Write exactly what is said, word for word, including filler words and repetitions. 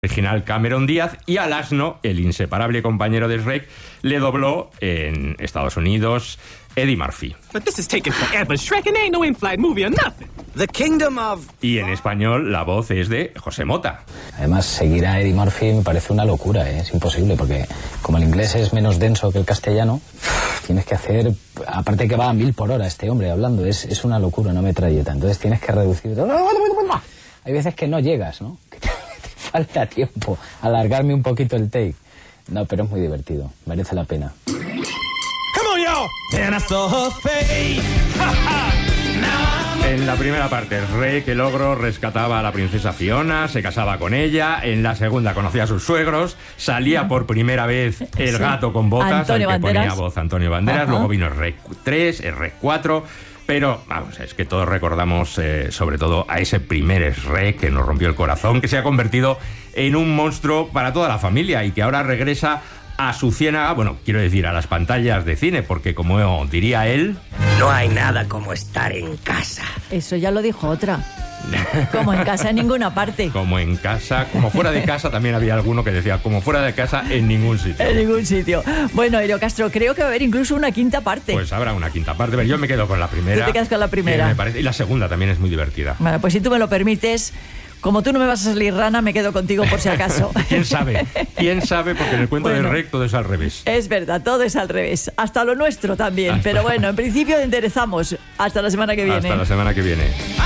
original Cameron Díaz, y al asno, el inseparable compañero de Shrek, le dobló en Estados Unidos Eddie Murphy. But this is taking forever. Shrek and ain't no in-flight movie or nothing. The Kingdom of... Y en español la voz es de José Mota. Además, seguir a Eddie Murphy me parece una locura, ¿eh? Es imposible, porque como el inglés es menos denso que el castellano, tienes que hacer... Aparte que va a mil por hora este hombre hablando, es, es una locura, una metralleta. Entonces tienes que reducir... Hay veces que no llegas, ¿no? Que te, te falta tiempo, alargarme un poquito el take. No, pero es muy divertido, merece la pena. En la primera parte, Shrek, el ogro, rescataba a la princesa Fiona, se casaba con ella. En la segunda conocía a sus suegros, salía por primera vez el Sí. gato con botas, Antonio al que Banderas. ponía voz Antonio Banderas. Ajá. Luego vino Shrek tres, Shrek cuatro. Pero, vamos, es que todos recordamos eh, sobre todo a ese primer Shrek que nos rompió el corazón, que se ha convertido en un monstruo para toda la familia y que ahora regresa a su ciénaga, bueno, quiero decir, a las pantallas de cine, porque como diría él... No hay nada como estar en casa. Eso ya lo dijo otra. Como en casa en ninguna parte. Como en casa, como fuera de casa, también había alguno que decía, como fuera de casa, en ningún sitio. En ningún sitio. Bueno, Elio Castro, creo que va a haber incluso una quinta parte. Pues habrá una quinta parte, pero yo me quedo con la primera. Tú te quedas con la primera. que me parece, y la segunda también es muy divertida. Bueno, pues si tú me lo permites, como tú no me vas a salir rana, me quedo contigo por si acaso. ¿Quién sabe? ¿Quién sabe? Porque en el cuento Bueno. de Shrek todo es al revés. Es verdad, todo es al revés. Hasta lo nuestro también. Hasta- Pero bueno, en principio enderezamos. Hasta la semana que viene. Hasta la semana que viene.